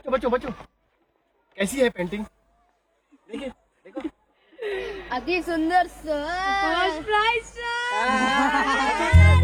बच्चों बच्चों कैसी है पेंटिंग? देखिए देखो अति सुंदर सर। First prize sir.